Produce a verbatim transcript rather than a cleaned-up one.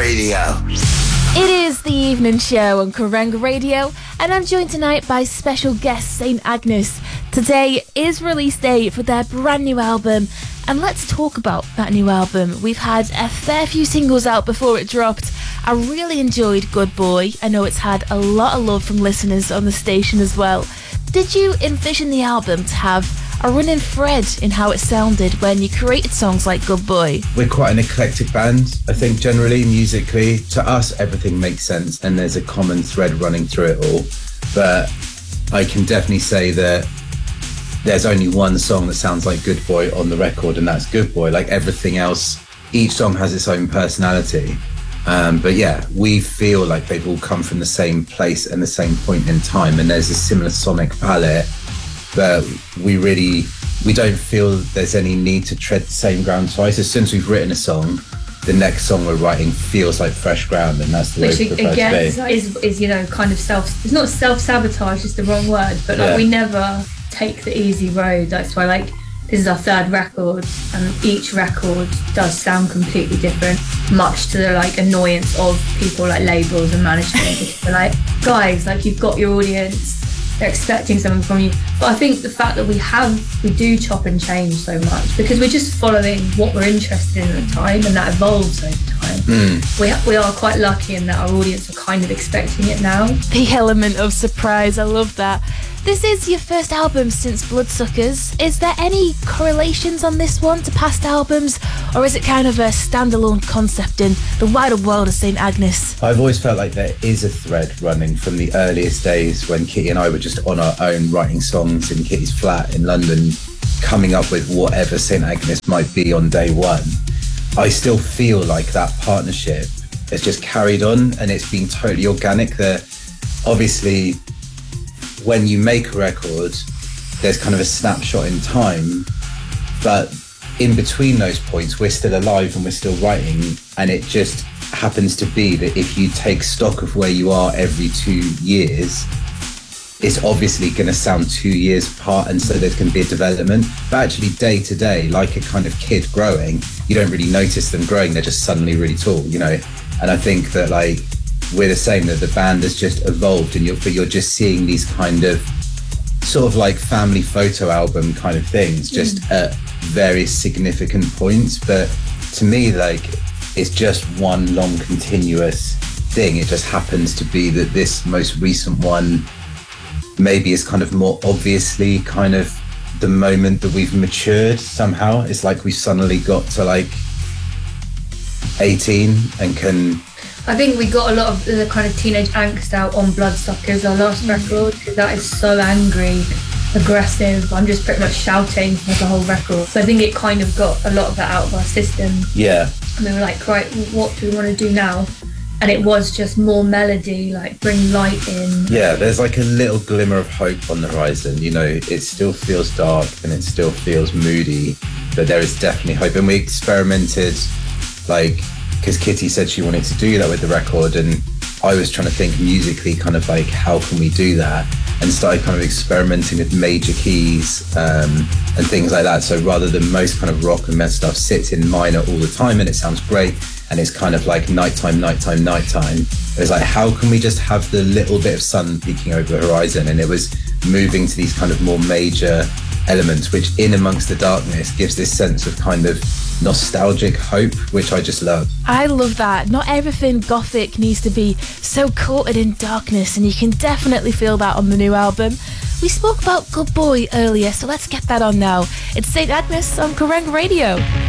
Radio. It is the evening show on Karenga Radio, and I'm joined tonight by special guest Saint Agnes. Today is release day for their brand new album, and let's talk about that new album. We've had a fair few singles out before it dropped. I really enjoyed Good Boy. I know it's had a lot of love from listeners on the station as well. Did you envision the album to have a running thread in how it sounded when you created songs like Good Boy? We're quite an eclectic band. I think generally, musically, to us, everything makes sense and there's a common thread running through it all. But I can definitely say that there's only one song that sounds like Good Boy on the record, and that's Good Boy. Like everything else, each song has its own personality. Um, but yeah, we feel like they've all come from the same place and the same point in time, and there's a similar sonic palette. But we really, we don't feel there's any need to tread the same ground twice. As soon as we've written a song, the next song we're writing feels like fresh ground, and that's the way we prefer again, to be. Is, is, you know, kind of self, it's not self-sabotage, it's the wrong word, but like Yeah. we never take the easy road. That's why, like, this is our third record, and each record does sound completely different, much to the like annoyance of people like labels and management. They're like, guys, like you've got your audience, they're expecting something from you. But I think the fact that we have, we do chop and change so much because we're just following what we're interested in at the time, and that evolves over time. Mm. We, we are quite lucky in that our audience are kind of expecting it now. The element of surprise, I love that. This is your first album since Bloodsuckers. Is there any correlations on this one to past albums, or is it kind of a standalone concept in the wider world of Saint Agnes? I've always felt like there is a thread running from the earliest days when Kitty and I were just on our own writing songs in Kitty's flat in London, coming up with whatever Saint Agnes might be on day one. I still feel like that partnership has just carried on, and it's been totally organic. There, obviously, when you make a record, there's kind of a snapshot in time, but in between those points, we're still alive and we're still writing, and it just happens to be that if you take stock of where you are every two years, it's obviously going to sound two years apart, and so there's going to be a development. But actually, day to day, like a kind of kid growing, you don't really notice them growing, they're just suddenly really tall, you know? And I think that, like, we're the same, that the band has just evolved, and you're, but you're just seeing these kind of sort of like family photo album kind of things just mm. at various significant points. But to me, like, it's just one long continuous thing. It just happens to be that this most recent one maybe is kind of more obviously kind of the moment that we've matured somehow. It's like we suddenly got to like eighteen and can... I think we got a lot of the kind of teenage angst out on Bloodsuckers, our last record, because that is so angry, aggressive. I'm just pretty much shouting for the whole record. So I think it kind of got a lot of that out of our system. Yeah. And we were like, right, what do we want to do now? And it was just more melody, like bring light in. Yeah, there's like a little glimmer of hope on the horizon. You know, it still feels dark and it still feels moody, but there is definitely hope. And we experimented, like, because Kitty said she wanted to do that with the record, and I was trying to think musically kind of like, how can we do that? And started kind of experimenting with major keys um, and things like that. So rather than most kind of rock and metal stuff sits in minor all the time and it sounds great, and it's kind of like nighttime, nighttime, nighttime. It was like, how can we just have the little bit of sun peeking over the horizon? And it was moving to these kind of more major elements, which in amongst the darkness gives this sense of kind of nostalgic hope, which I just love. I love that. Not everything gothic needs to be so coated in darkness, and you can definitely feel that on the new album. We spoke about Good Boy earlier, so let's get that on now. It's Saint Agnes on Karenga Radio.